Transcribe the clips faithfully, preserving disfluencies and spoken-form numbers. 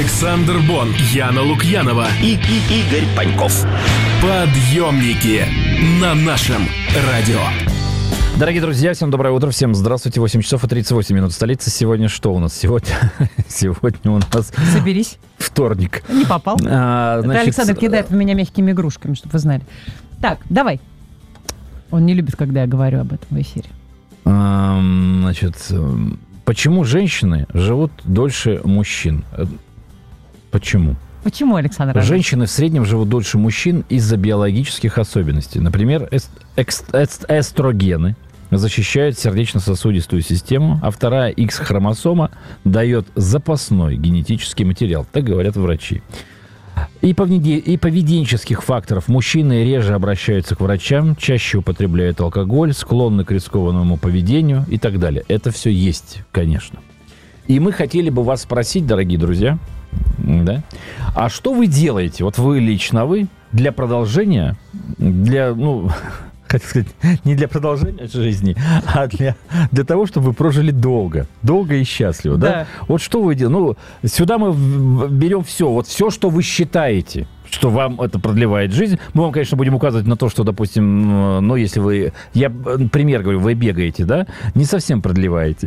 Александр Бон, Яна Лукьянова и, и Игорь Паньков. Подъемники на нашем радио. Дорогие друзья, всем доброе утро, всем здравствуйте. восемь часов и тридцать восемь минут столицы. Сегодня что у нас? Сегодня, сегодня у нас... Соберись. Вторник. Не попал. А, значит... Это Александр кидает в меня мягкими игрушками, чтобы вы знали. Так, давай. Он не любит, когда я говорю об этом в эфире. А, значит, почему женщины живут дольше мужчин? Почему? Почему, Александр? Женщины в среднем живут дольше мужчин из-за биологических особенностей. Например, эст- экс- эст- эстрогены защищают сердечно-сосудистую систему, а вторая X-хромосома дает запасной генетический материал. Так говорят врачи. И, поведи- и поведенческих факторов. Мужчины реже обращаются к врачам, чаще употребляют алкоголь, склонны к рискованному поведению и так далее. Это все есть, конечно. И мы хотели бы вас спросить, дорогие друзья, да? А что вы делаете, вот вы лично вы, для продолжения, для, ну, хотел сказать, не для продолжения жизни, а для, для того, чтобы вы прожили долго, долго и счастливо, да? Да. Вот что вы делаете? Ну, сюда мы берем все, вот все, что вы считаете, что вам это продлевает жизнь. Мы вам, конечно, будем указывать на то, что, допустим, ну, если вы... Я пример говорю, вы бегаете, да? Не совсем продлеваете.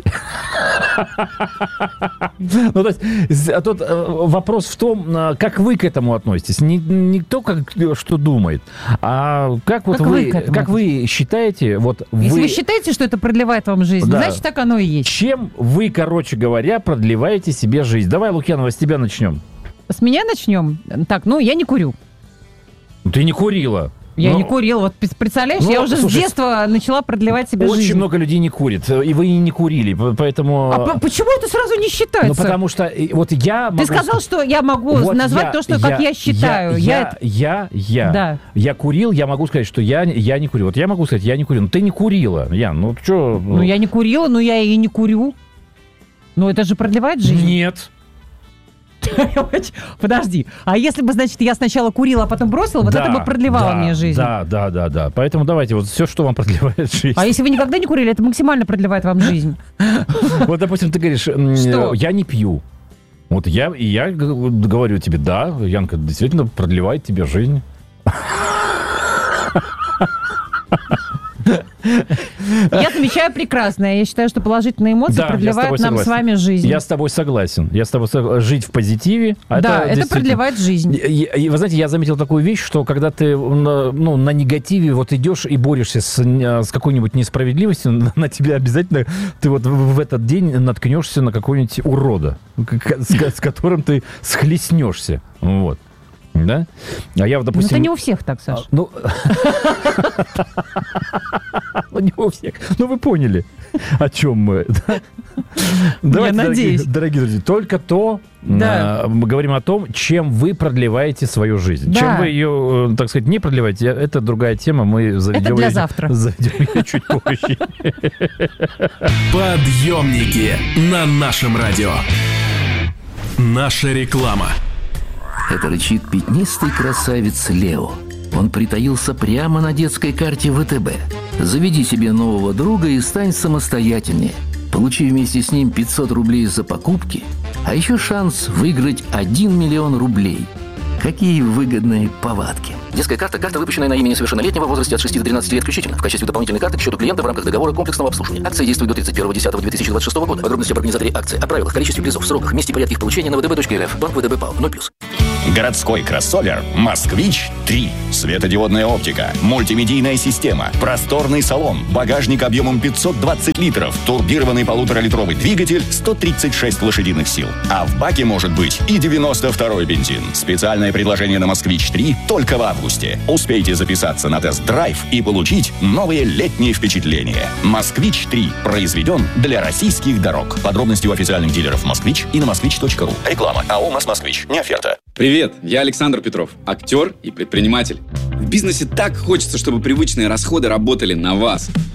Ну, то есть, а тут вопрос в том, как вы к этому относитесь. Не, не то, как, что думает, а как вот как вы, вы, как вы считаете... Вот Если вы, вы считаете, что это продлевает вам жизнь, да. значит, так оно и есть. Чем вы, короче говоря, продлеваете себе жизнь? Давай, Лукьянова, с тебя начнем. С меня начнем. Так, ну, я не курю. Ты не курила. Я Но... не курила. Вот представляешь, ну, я уже слушай, с детства начала продлевать себе очень жизнь. Очень много людей не курит, и вы и не курили, поэтому... А почему это сразу не считается? Ну, потому что вот я могу... Ты сказал, что я могу вот назвать я, то, что я, как я считаю. Я, я, я, я, да. я курил, я могу сказать, что я, я не курил. Вот я могу сказать, я не курил. Но ты не курила, Ян, ну что... Ну, я не курила, но я и не курю. Ну, это же продлевает жизнь? Нет. Подожди, а если бы, значит, я сначала курила, а потом бросила, вот да, это бы продлевало да, мне жизнь. Да, да, да, да. Поэтому давайте вот все, что вам продлевает жизнь. А если вы никогда не курили, это максимально продлевает вам жизнь. Вот, допустим, ты говоришь, я не пью. Вот я, и я говорю тебе, да, Янка, действительно продлевает тебе жизнь. Я замечаю прекрасное. Я считаю, что положительные эмоции да, продлевают нам с вами жизнь. Я с тобой согласен. Я с тобой согласен. Жить в позитиве. Да, это, это действительно... продлевает жизнь. И, и, вы знаете, я заметил такую вещь, что когда ты на, ну, на негативе вот идешь и борешься с, с какой-нибудь несправедливостью, на, на тебя обязательно ты вот в, в этот день наткнешься на какого-нибудь урода, с, с которым ты схлестнешься. Вот. Да? А я, допустим... Ну, это не у всех так, Саша. Ну, не у всех. Ну, вы поняли, о чем мы. Я надеюсь. Дорогие друзья, только то мы говорим о том, чем вы продлеваете свою жизнь. Чем вы ее, так сказать, не продлеваете, это другая тема. Мы заведем это для завтра. Заведем ее чуть позже. Подъемники на нашем радио. Наша реклама. Это рычит пятнистый красавец Лео. Он притаился прямо на детской карте вэ тэ бэ. Заведи себе нового друга и стань самостоятельнее. Получи вместе с ним пятьсот рублей за покупки, а еще шанс выиграть один миллион рублей. Какие выгодные повадки. Детская карта – карта, выпущенная на имя несовершеннолетнего в возрасте от шести до тринадцати лет включительно. В качестве дополнительной карты к счету клиента в рамках договора комплексного обслуживания. Акция действует до тридцать первого десятого две тысячи двадцать шестого года. Подробности об организаторе акции, о правилах, количестве призов, сроках, месте и порядке их получения на вэ тэ бэ точка эр эф. Банк вэ тэ бэ ПАО. ноль плюс. Городской кроссовер «Москвич три». Светодиодная оптика, мультимедийная система, просторный салон, багажник объемом пятьсот двадцать литров, турбированный полуторалитровый двигатель, сто тридцать шесть лошадиных сил. А в баке может быть и девяносто второй бензин. Специальное предложение на «Москвич три» только в августе. Успейте записаться на тест-драйв и получить новые летние впечатления. «Москвич три» произведен для российских дорог. Подробности у официальных дилеров «Москвич» и на москвич точка ру. Реклама. АО «Москвич». Не оферта. Привет, я Александр Петров, актер и предприниматель. В бизнесе так хочется, чтобы привычные расходы работали на вас.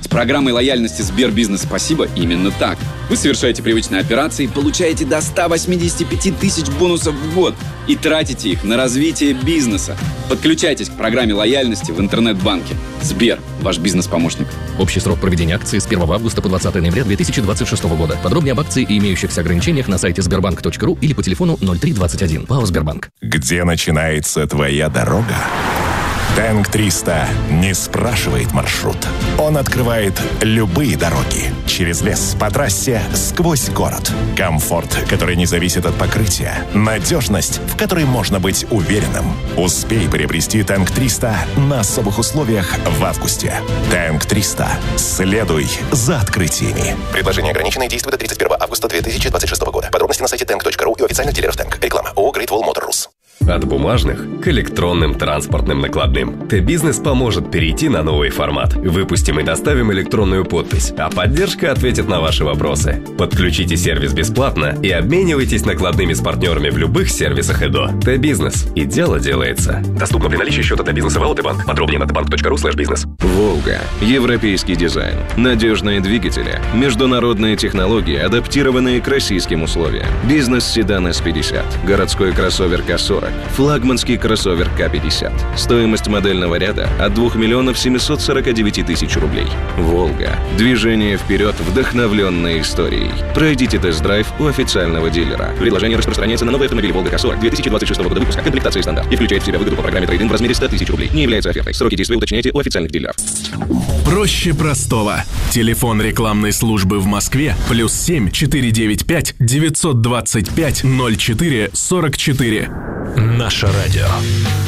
программой лояльности Сбербизнес «Спасибо» именно так. Вы совершаете привычные операции, получаете до ста восьмидесяти пяти тысяч бонусов в год и тратите их на развитие бизнеса. Подключайтесь к программе лояльности в интернет-банке. Сбер – ваш бизнес-помощник. Общий срок проведения акции с первого августа по двадцатое ноября две тысячи двадцать шестого года. Подробнее об акции и имеющихся ограничениях на сайте сбербанк точка ру или по телефону ноль три двадцать один. ПАО «Сбербанк». Где начинается твоя дорога? Тэнк триста не спрашивает маршрут. Он открывает любые дороги. Через лес, по трассе, сквозь город. Комфорт, который не зависит от покрытия. Надежность, в которой можно быть уверенным. Успей приобрести Тэнк триста на особых условиях в августе. Тэнк триста. Следуй за открытиями. Предложение ограниченное, действует до тридцать первого августа две тысячи двадцать шестого года. Подробности на сайте тэнк точка ру и официальных дилеров Тэнк. Реклама. ООО Great Wall Motor Rus. От бумажных к электронным транспортным накладным. Т-Бизнес поможет перейти на новый формат. Выпустим и доставим электронную подпись, а поддержка ответит на ваши вопросы. Подключите сервис бесплатно и обменивайтесь накладными с партнерами в любых сервисах ЭДО. Т-Бизнес. И дело делается. Доступно при наличии счета Т-Бизнеса в АО-Т-Банк. Подробнее на тбанк точка ру слэш бизнес. Волга. Европейский дизайн. Надежные двигатели. Международные технологии, адаптированные к российским условиям. Бизнес-седан эс пятьдесят. Городской кроссовер ка сорок. Флагманский кроссовер ка пятьдесят. Стоимость модельного ряда от двух миллионов семисот сорока девяти тысяч рублей. Волга. Движение вперед, вдохновленное историей. Пройдите тест-драйв у официального дилера. Предложение распространяется на новые автомобили Волга ка сорок две тысячи двадцать шестого года выпуска. Комплектация стандарт. И включает в себя выгоду по программе трейд-ин в размере ста тысяч рублей. Не является офертой. Сроки действия уточняйте у официальных дилеров. Проще простого. Телефон рекламной службы в Москве плюс семь четыре девять пять девятьсот двадцать пять ноль четыре сорок четыре. Наше радио.